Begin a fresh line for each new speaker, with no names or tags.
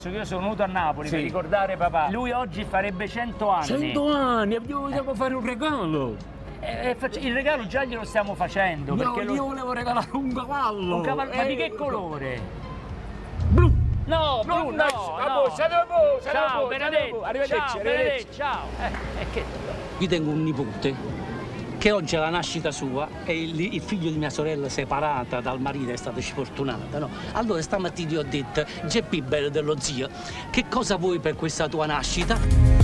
Io sono venuto a Napoli
Sì.
per ricordare papà. Lui oggi farebbe 100 anni.
100 anni, dobbiamo fare un regalo.
Il regalo già glielo stiamo facendo. Perché
Io volevo regalare un cavallo.
un cavallo. Ma di che colore?
Blu.
No, blu, no. Ciao, Benedetto.
Arrivederci,
Ciao, Benedetto, ciao.
Io tengo un nipote che oggi è la nascita sua e il figlio di mia sorella separata dal marito è stata sfortunata, no? Allora stamattina io ho detto, Geppi bello dello zio, che cosa vuoi per questa tua nascita?